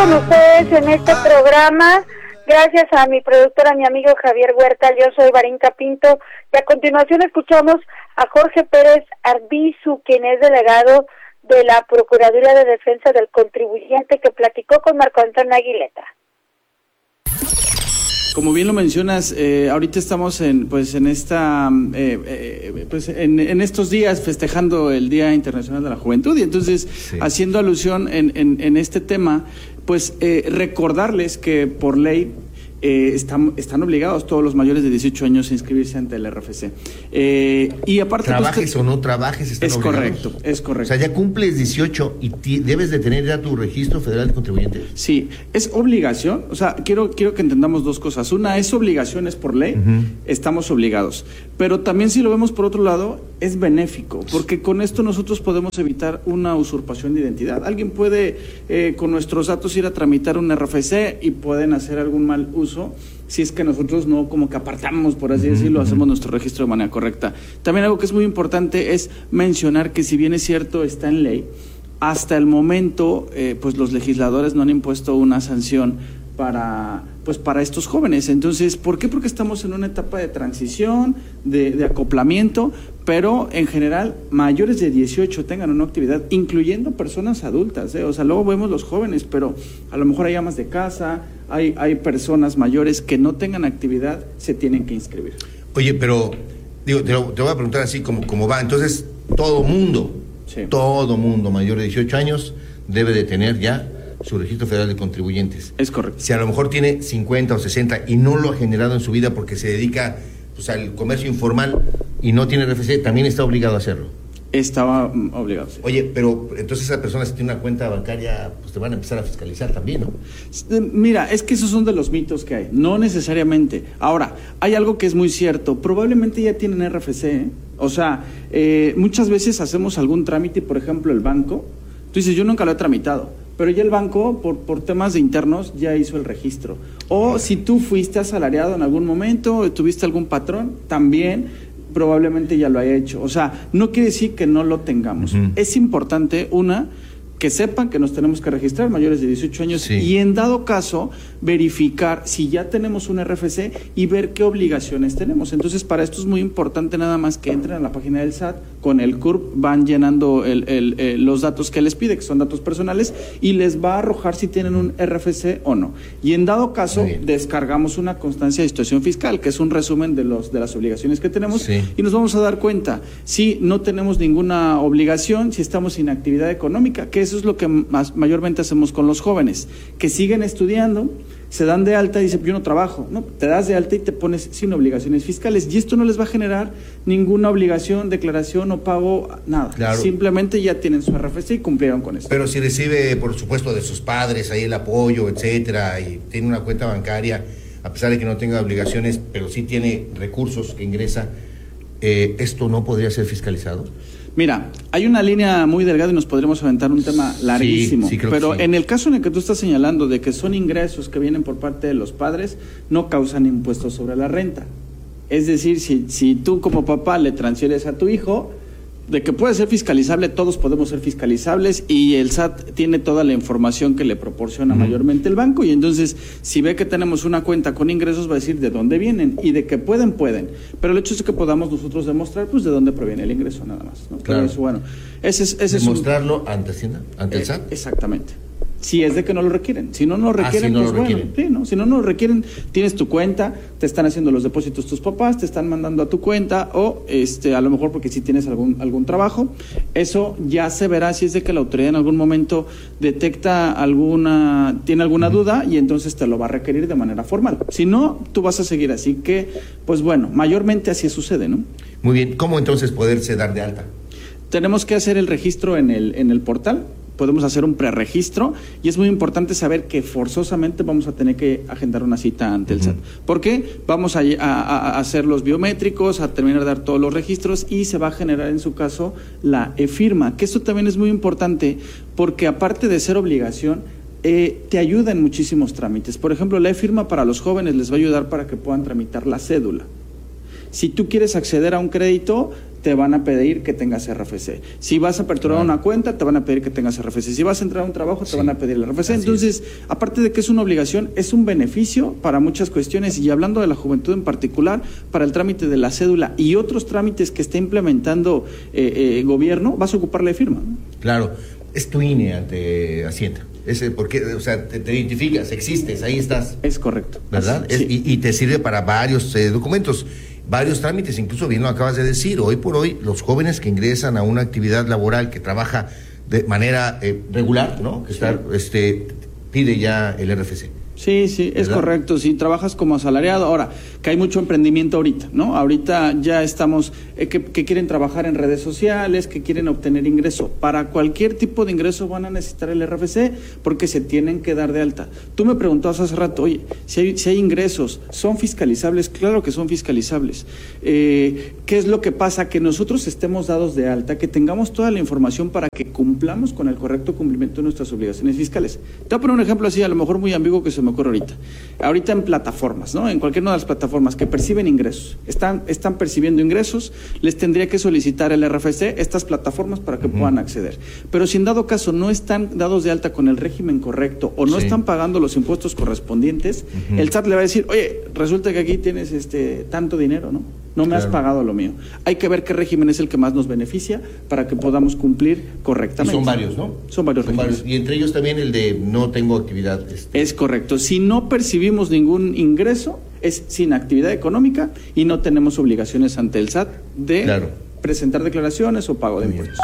con ustedes en este programa. Gracias a mi productora, mi amigo Javier Huerta. Yo soy Varinka Pinto. Y a continuación escuchamos a Jorge Pérez Arbizu, quien es delegado de la Procuraduría de Defensa del Contribuyente, que platicó con Marco Antonio Aguileta. Como bien lo mencionas, ahorita estamos en estos días festejando el Día Internacional de la Juventud, y entonces haciendo alusión en este tema, pues recordarles que por ley están obligados todos los mayores de 18 años a inscribirse ante el RFC. Y aparte, trabajes o no trabajes, están obligados. Es correcto. O sea, ya cumples 18 y debes de tener ya tu registro federal de contribuyentes. Sí, es obligación. O sea, quiero que entendamos dos cosas. Una, es obligación, es por ley, estamos obligados. Pero también, si lo vemos por otro lado, es benéfico, porque con esto nosotros podemos evitar una usurpación de identidad. Alguien puede con nuestros datos ir a tramitar un RFC y pueden hacer algún mal uso si es que nosotros no como que apartamos, por así decirlo, hacemos nuestro registro de manera correcta. También algo que es muy importante es mencionar que, si bien es cierto, está en ley, hasta el momento pues los legisladores no han impuesto una sanción para estos jóvenes. Entonces, ¿por qué? Porque estamos en una etapa de transición, de acoplamiento, pero en general mayores de 18 tengan una actividad, incluyendo personas adultas, O sea, luego vemos los jóvenes, pero a lo mejor hay amas de casa, hay personas mayores que no tengan actividad, se tienen que inscribir. Oye, pero digo, te voy a preguntar así como va. Entonces, todo mundo mayor de 18 años debe de tener ya su registro federal de contribuyentes. Es correcto. Si a lo mejor tiene 50 o 60 y no lo ha generado en su vida porque se dedica pues al comercio informal y no tiene RFC, también está obligado a hacerlo. Estaba obligado, sí. Oye, pero entonces esa persona, si tiene una cuenta bancaria, pues te van a empezar a fiscalizar también, ¿no? Mira, es que esos son de los mitos que hay, no necesariamente. Ahora, hay algo que es muy cierto, probablemente ya tienen RFC, O sea, muchas veces hacemos algún trámite, por ejemplo, el banco, tú dices, yo nunca lo he tramitado, pero ya el banco, por temas de internos, ya hizo el registro. O si tú fuiste asalariado en algún momento, tuviste algún patrón, también probablemente ya lo haya hecho. O sea, no quiere decir que no lo tengamos. Es importante, que sepan que nos tenemos que registrar mayores de 18 años y, en dado caso, verificar si ya tenemos un RFC y ver qué obligaciones tenemos. Entonces, para esto es muy importante nada más que entren a la página del SAT, con el CURP van llenando los datos que les pide, que son datos personales, y les va a arrojar si tienen un RFC o no. Y, en dado caso, descargamos una constancia de situación fiscal, que es un resumen de las obligaciones que tenemos, y nos vamos a dar cuenta si no tenemos ninguna obligación, si estamos sin actividad económica, que eso es lo que mayormente hacemos con los jóvenes, que siguen estudiando, se dan de alta y dicen, yo no trabajo, ¿no? Te das de alta y te pones sin obligaciones fiscales, y esto no les va a generar ninguna obligación, declaración o pago, nada. Claro. Simplemente ya tienen su RFC y cumplieron con eso. Pero si recibe, por supuesto, de sus padres ahí el apoyo, etcétera, y tiene una cuenta bancaria, a pesar de que no tenga obligaciones, pero sí tiene recursos que ingresa, ¿esto no podría ser fiscalizado? Mira, hay una línea muy delgada y nos podremos aventar un tema larguísimo, pero en el caso en el que tú estás señalando de que son ingresos que vienen por parte de los padres, no causan impuestos sobre la renta. Es decir, si tú como papá le transfieres a tu hijo, de que puede ser fiscalizable, todos podemos ser fiscalizables, y el SAT tiene toda la información que le proporciona mayormente el banco, y entonces si ve que tenemos una cuenta con ingresos va a decir de dónde vienen, y de que pueden, pero el hecho es que podamos nosotros demostrar pues de dónde proviene el ingreso nada más, ¿no? Claro. Eso, bueno, ese demostrarlo ante Hacienda, ante el SAT. Exactamente. Si es de que no lo requieren. Si no lo requieren, pues bueno, sí, ¿no? Si no lo requieren, tienes tu cuenta, te están haciendo los depósitos tus papás, te están mandando a tu cuenta, o a lo mejor porque si tienes algún trabajo, eso ya se verá si es de que la autoridad en algún momento detecta tiene alguna duda, y entonces te lo va a requerir de manera formal. Si no, tú vas a seguir así que, pues bueno, mayormente así sucede, ¿no? Muy bien, ¿cómo entonces poderse dar de alta? Tenemos que hacer el registro en el portal. Podemos hacer un preregistro, y es muy importante saber que forzosamente vamos a tener que agendar una cita ante el SAT. ¿Por qué? Vamos a hacer los biométricos, a terminar de dar todos los registros, y se va a generar en su caso la e-firma, que esto también es muy importante porque, aparte de ser obligación, te ayuda en muchísimos trámites. Por ejemplo, la e-firma para los jóvenes les va a ayudar para que puedan tramitar la cédula. Si tú quieres acceder a un crédito, te van a pedir que tengas RFC. Si vas a aperturar una cuenta, te van a pedir que tengas RFC. Si vas a entrar a un trabajo, te van a pedir el RFC. Entonces, aparte de que es una obligación, es un beneficio para muchas cuestiones. Y hablando de la juventud en particular, para el trámite de la cédula y otros trámites que está implementando gobierno, vas a ocupar la firma, ¿no? Claro, es tu INE ante Hacienda. Porque, o sea, te identificas, existes, ahí estás. Es correcto. ¿Verdad? Sí. Y te sirve para varios documentos, varios trámites, incluso bien lo acabas de decir. Hoy por hoy, los jóvenes que ingresan a una actividad laboral que trabaja de manera regular, ¿no? Pide ya el RFC. Sí, es correcto. Si trabajas como asalariado, ahora, que hay mucho emprendimiento ahorita, ¿no? Ahorita ya estamos, que quieren trabajar en redes sociales, que quieren obtener ingreso. Para cualquier tipo de ingreso van a necesitar el RFC porque se tienen que dar de alta. Tú me preguntabas hace rato, oye, si hay ingresos, ¿son fiscalizables? Claro que son fiscalizables. ¿Qué es lo que pasa? Que nosotros estemos dados de alta, que tengamos toda la información para que cumplamos con el correcto cumplimiento de nuestras obligaciones fiscales. Te voy a poner un ejemplo así, a lo mejor muy ambiguo que se me ocurre ahorita. Ahorita en plataformas, ¿no? En cualquier una de las plataformas que perciben ingresos, están percibiendo ingresos, les tendría que solicitar el RFC estas plataformas para que puedan acceder. Pero si en dado caso no están dados de alta con el régimen correcto o no están pagando los impuestos correspondientes, el SAT le va a decir, oye, resulta que aquí tienes tanto dinero, ¿no? No me has pagado lo mío. Hay que ver qué régimen es el que más nos beneficia para que podamos cumplir correctamente. Y son varios, ¿no? Son varios regímenes. Y entre ellos también el de no tengo actividad. Es correcto. Si no percibimos ningún ingreso, es sin actividad económica y no tenemos obligaciones ante el SAT de presentar declaraciones o pago de impuestos.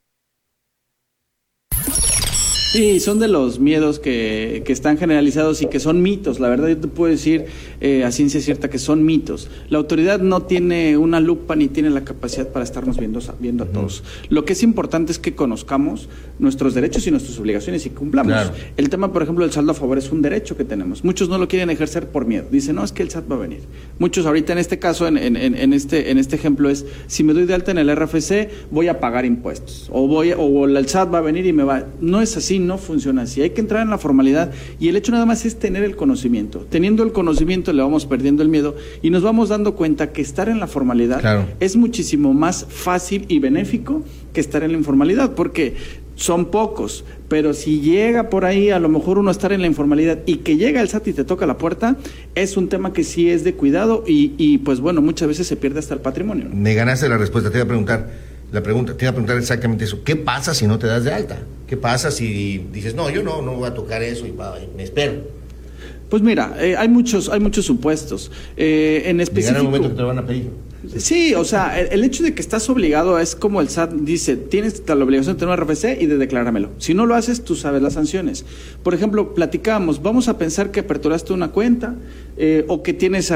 Sí, son de los miedos que están generalizados y que son mitos. La verdad, yo te puedo decir a ciencia cierta que son mitos. La autoridad no tiene una lupa ni tiene la capacidad para estarnos viendo a todos. Lo que es importante es que conozcamos nuestros derechos y nuestras obligaciones y cumplamos. Claro. El tema, por ejemplo, del saldo a favor es un derecho que tenemos. Muchos no lo quieren ejercer por miedo. Dicen, no, es que el SAT va a venir. Muchos ahorita en este caso, en este ejemplo es, si me doy de alta en el RFC, voy a pagar impuestos. O el SAT va a venir y me va... No es así. No funciona así, hay que entrar en la formalidad y el hecho nada más es tener el conocimiento. Teniendo el conocimiento le vamos perdiendo el miedo y nos vamos dando cuenta que estar en la formalidad es muchísimo más fácil y benéfico que estar en la informalidad, porque son pocos, pero si llega por ahí a lo mejor uno estar en la informalidad y que llega el SAT y te toca la puerta, es un tema que sí es de cuidado y pues bueno, muchas veces se pierde hasta el patrimonio, ¿no? Me ganaste la respuesta, te iba a preguntar exactamente eso. ¿Qué pasa si no te das de alta? ¿Qué pasa si dices, no, yo no voy a tocar eso y me espero? Pues mira, hay muchos supuestos. En específico... Llegará el momento que te lo van a pedir. Sí, o sea, el hecho de que estás obligado es como el SAT dice, tienes la obligación de tener un RFC y de decláramelo. Si no lo haces, tú sabes las sanciones. Por ejemplo, platicamos, vamos a pensar que aperturaste una cuenta o que tienes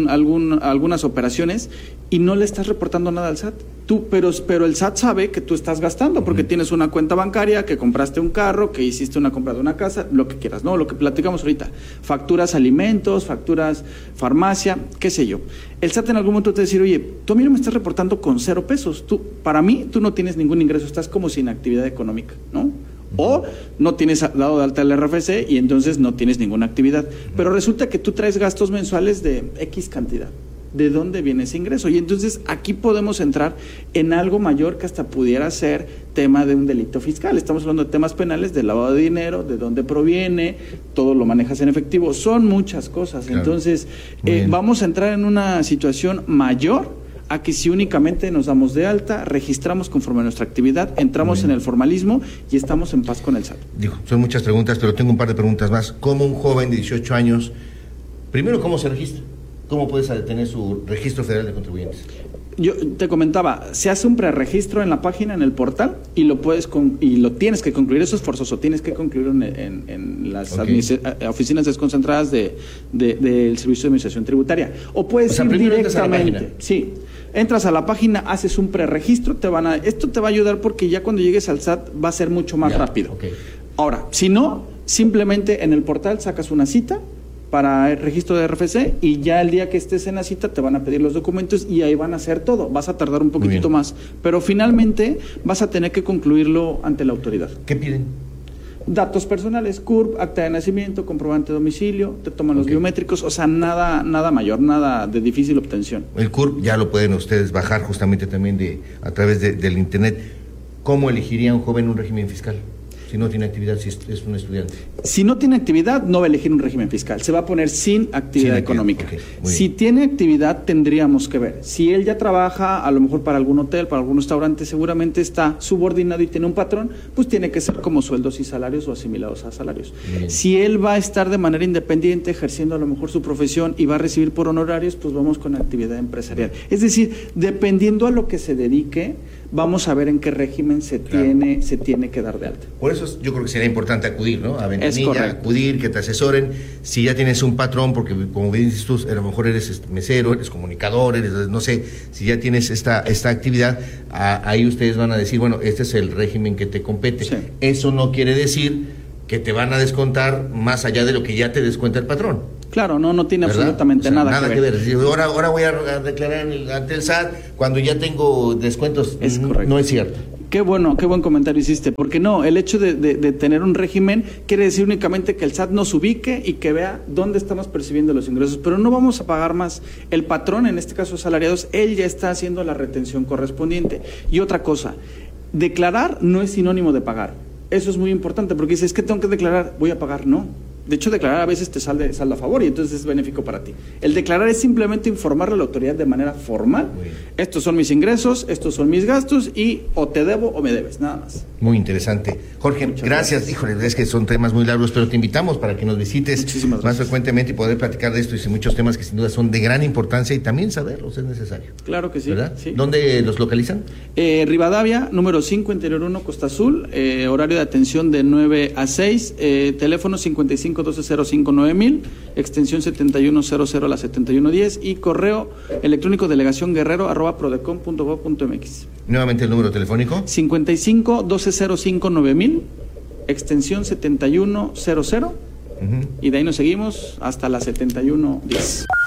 algunas operaciones y no le estás reportando nada al SAT. Pero el SAT sabe que tú estás gastando porque tienes una cuenta bancaria, que compraste un carro, que hiciste una compra de una casa, lo que quieras, ¿no? Lo que platicamos ahorita. Facturas alimentos, facturas farmacia, qué sé yo. El SAT en algún momento te va a decir, oye, tú a mí no me estás reportando con 0 pesos. Para mí, tú no tienes ningún ingreso, estás como sin actividad económica, ¿no? O no tienes dado de alta el RFC y entonces no tienes ninguna actividad. Pero resulta que tú traes gastos mensuales de X cantidad. ¿De dónde viene ese ingreso? Y entonces aquí podemos entrar en algo mayor que hasta pudiera ser tema de un delito fiscal. Estamos hablando de temas penales, de lavado de dinero, de dónde proviene, todo lo manejas en efectivo, son muchas cosas. Claro. Entonces vamos a entrar en una situación mayor a que si únicamente nos damos de alta, registramos conforme a nuestra actividad, entramos en el formalismo y estamos en paz con el SAT. Digo, son muchas preguntas, pero tengo un par de preguntas más. ¿Cómo un joven de 18 años, primero, cómo se registra? ¿Cómo puedes tener su registro federal de contribuyentes? Yo te comentaba, se hace un preregistro en la página, en el portal, y lo tienes que concluir. Eso es forzoso, tienes que concluirlo en las oficinas desconcentradas del Servicio de Administración Tributaria. O puedes ir directamente. Sí, entras a la página, haces un preregistro, esto te va a ayudar porque ya cuando llegues al SAT va a ser mucho más rápido. Ahora, si no, simplemente en el portal sacas una cita para el registro de RFC y ya el día que estés en la cita te van a pedir los documentos y ahí van a hacer todo. Vas a tardar un poquitito más, pero finalmente vas a tener que concluirlo ante la autoridad. ¿Qué piden? datos personales, CURP, acta de nacimiento, comprobante de domicilio, te toman los biométricos, o sea, nada mayor, nada de difícil obtención. El CURP ya lo pueden ustedes bajar justamente también a través del internet. ¿Cómo elegiría un joven un régimen fiscal? Si no tiene actividad, si es un estudiante. Si no tiene actividad, no va a elegir un régimen fiscal. Se va a poner sin actividad económica. Si tiene actividad, tendríamos que ver. Si él ya trabaja, a lo mejor para algún hotel, para algún restaurante, seguramente está subordinado y tiene un patrón, pues tiene que ser como sueldos y salarios o asimilados a salarios. Si él va a estar de manera independiente, ejerciendo a lo mejor su profesión y va a recibir por honorarios, pues vamos con actividad empresarial. Es decir, dependiendo a lo que se dedique, vamos a ver en qué régimen se tiene que dar de alta. Por eso yo creo que sería importante acudir, ¿no? A Ventanilla, acudir, que te asesoren. Si ya tienes un patrón, porque como bien dices tú, a lo mejor eres mesero, eres comunicador, no sé, si ya tienes esta actividad, ahí ustedes van a decir, bueno, este es el régimen que te compete. Sí. Eso no quiere decir que te van a descontar más allá de lo que ya te descuenta el patrón. Claro, no tiene absolutamente nada que ver. Ahora voy a declarar ante el SAT cuando ya tengo descuentos. Es correcto. No es cierto. Qué buen comentario hiciste, porque no, el hecho de tener un régimen quiere decir únicamente que el SAT nos ubique y que vea dónde estamos percibiendo los ingresos, pero no vamos a pagar más. El patrón, en este caso asalariados, él ya está haciendo la retención correspondiente. Y otra cosa, declarar no es sinónimo de pagar. Eso es muy importante, porque dices, es que tengo que declarar, voy a pagar, no. De hecho, declarar a veces te salda a favor y entonces es benéfico para ti. El declarar es simplemente informarle a la autoridad de manera formal. Estos son mis ingresos, estos son mis gastos y o te debo o me debes, nada más. Muy interesante. Jorge, gracias. Híjole, es que son temas muy largos, pero te invitamos para que nos visites más frecuentemente y poder platicar de esto y muchos temas que sin duda son de gran importancia y también saberlos es necesario. Claro que sí. ¿Verdad? Sí. ¿Dónde los localizan? Rivadavia, número 5, Interior 1, Costa Azul, horario de atención de 9 a 6, teléfono 55-1205-9000, extensión 7100 a la 7110 y correo electrónico delegacionguerrero@prodecon.gov.mx. Nuevamente el número telefónico. 55-1205-9000, extensión 7100 y de ahí nos seguimos hasta la 7110.